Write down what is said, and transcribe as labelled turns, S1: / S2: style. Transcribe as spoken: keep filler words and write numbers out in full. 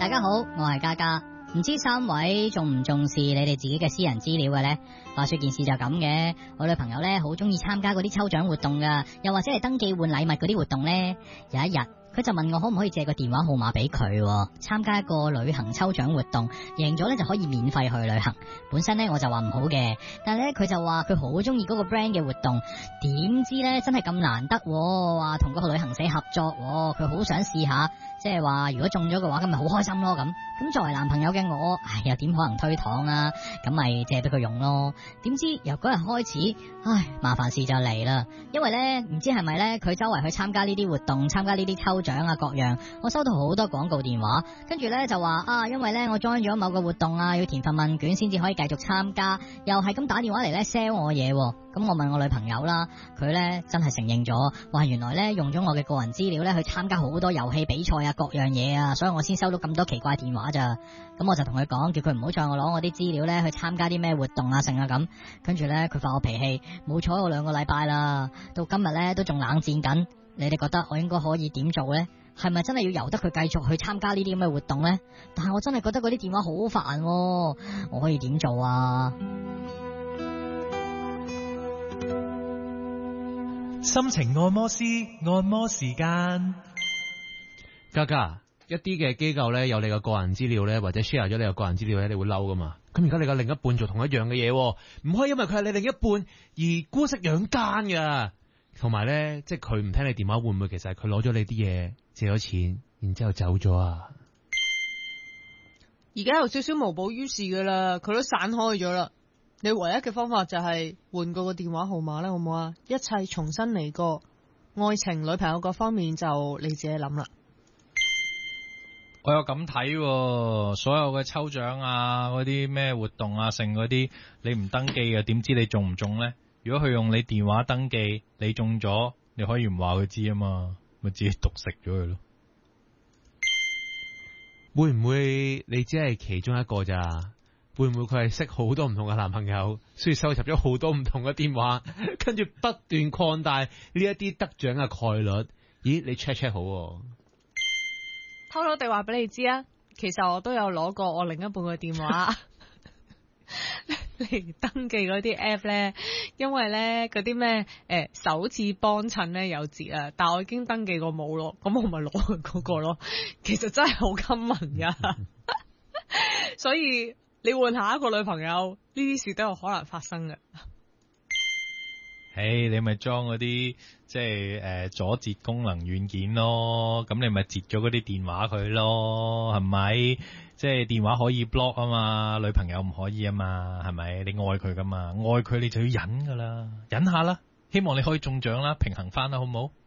S1: 大家好，我係嘉嘉。唔知三位重唔重視你哋自己嘅私人資料嘅呢？話說件事就咁嘅，我女朋友呢好中意參加嗰啲抽獎活動噶，又或者係登記換禮物嗰啲活動呢。有一日，佢就問我可唔可以借個電話號碼俾佢參加一個旅行抽獎活動，贏咗呢就可以免費去旅行。本身呢我就話唔好嘅，但係呢佢就話佢好中意嗰個 brand 嘅活動，點知呢真係咁難得，話同嗰個旅行社合作，佢好想試下，即係話如果中咗嘅話，咁咪好開心咯咁。咁作為男朋友嘅我，唉又點可能推搪啊？咁咪借俾佢用咯。點知由嗰日開始，唉麻煩事就嚟啦。因為呢唔知係咪呢佢周圍去參加呢啲活動，參加呢啲抽獎啊各樣，我收到好多廣告電話，跟住呢就話啊，因為呢我 join 咗某個活動啊，要填份問卷先至可以繼續參加，又係咁打電話嚟呢 sell 我嘢。咁我問我女朋友啦，佢呢真係承認咗，話原來呢用咗我嘅個人資料呢去參加好多遊戲比賽啊各樣嘢啊，所以我先收到咁多奇怪電話咋。咁我就同佢講，叫佢唔好再我攞我啲資料呢去參加啲咩活動啊成啊咁。跟住呢佢發我脾氣，冇睬我兩個禮拜啦，到今日呢都仲冷戰緊。你哋覺得我應該可以點做呢？係咪真係要由得佢繼續去參加呢啲咁嘅活動呢？但係我真係覺得嗰啲電話好煩喎，我可以點做啊？
S2: 心情按摩師按摩時間。
S3: 嘉嘉，一啲嘅機構咧有你嘅個人資料咧，或者 share 咗你嘅個人資料咧，你會嬲噶嘛？咁而家你嘅另一半做同一樣嘅嘢，唔可以因為佢係你另一半而姑息養奸噶。同埋咧，即係佢唔聽你電話，會唔會其實係佢攞咗你啲嘢，借咗錢，然之後走咗啊？
S4: 而家有少少無補於事噶啦，佢都散開咗啦。你唯一嘅方法就係換過個電話號碼啦，好唔好啊？一切重新嚟過，愛情、女朋友各方面就你自己諗啦。
S5: 我有咁睇，所有嘅抽獎啊，嗰啲咩活動啊，剩嗰啲，你唔登記嘅，點知你中唔中呢？如果佢用你電話登記，你中咗，你可以唔話佢知啊嘛，咪自己毒食咗佢咯。
S3: 會唔會你只係其中一個咋？會唔會佢係識好多唔同嘅男朋友，所以收集咗好多唔同嘅電話，跟住不斷擴大呢一啲得獎嘅概率？咦，你 check check 好喎。
S4: 偷偷地話俾你知啊，其實我都有攞過我另一半嘅電話嚟登記嗰啲 app 咧，因為咧嗰啲咩誒首次幫襯咧有折啊，但我已經登記過冇咯，咁我咪攞佢嗰個咯。其實真係好 common 噶，所以你換下一個女朋友，呢啲事都有可能發生嘅。
S5: 誒，hey, 你咪裝嗰啲即係誒阻截功能軟件咯，咁你咪截咗嗰啲電話佢咯，係咪？即係電話可以 block 啊嘛，女朋友唔可以啊嘛，係咪？你愛佢噶嘛，愛佢你就要忍噶啦，忍下啦，希望你可以中獎啦，平衡翻啦，好唔好？